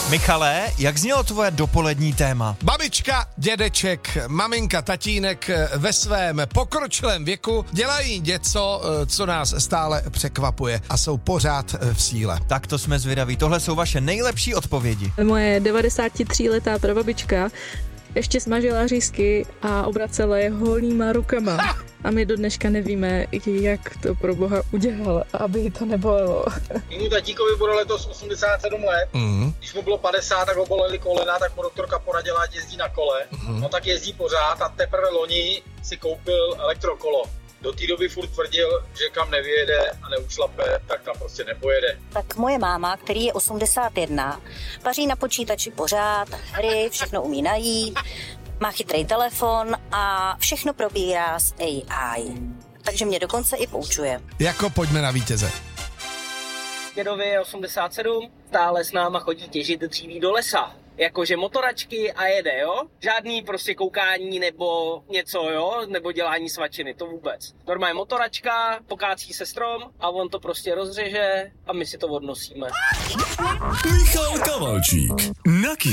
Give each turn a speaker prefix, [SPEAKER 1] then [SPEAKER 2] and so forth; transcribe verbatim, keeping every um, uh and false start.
[SPEAKER 1] Michale, jak znělo tvoje dopolední téma?
[SPEAKER 2] Babička, dědeček, maminka, tatínek ve svém pokročilém věku dělají něco, co nás stále překvapuje a jsou pořád v síle.
[SPEAKER 1] Tak to jsme zvědaví. Tohle jsou vaše nejlepší odpovědi.
[SPEAKER 3] Moje devadesátitříletá prababička ještě smažila řízky a obracela je holýma rukama. A my do dneška nevíme, jak to pro boha udělal, aby jí to nebolelo.
[SPEAKER 4] Mému tatíkovi bude letos osmdesát sedm let. Mm. Když mu bylo padesát, tak ho bolely kolena, tak mu doktorka poradila, ať jezdí na kole. Mm. No tak jezdí pořád a teprve loni si koupil elektrokolo. Do té doby furt tvrdil, že kam nevyjede a neušlape, tak tam prostě nepojede.
[SPEAKER 5] Tak moje máma, který je osmdesát jedna, vaří na počítači pořád, hry, všechno umí najít, má chytrý telefon a všechno probírá s A I. Takže mě dokonce i poučuje.
[SPEAKER 2] Jako pojďme na vítěze.
[SPEAKER 6] Dědovi je osmdesát sedm, stále s náma chodí těžit dříví do lesa. Jakože motoračky a jede, jo? Žádný prostě koukání nebo něco, jo? Nebo dělání svačiny, to vůbec. Normálně motoračka, pokácí se strom a on to prostě rozřeže a my si to odnosíme.
[SPEAKER 7] Michal Kavalčík. Na